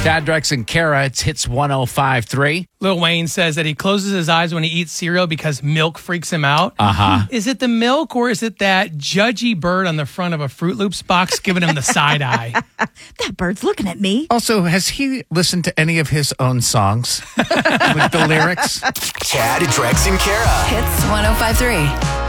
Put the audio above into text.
Chad, Drex, and Kara, it's Hits 105.3. Lil Wayne says that he closes his eyes when he eats cereal because milk freaks him out. Is it the milk or is it that judgy bird on the front of a Fruit Loops box giving him the side eye? That bird's looking at me. Also, has he listened to any of his own songs with the lyrics? Chad, Drex, and Kara. Hits 105.3.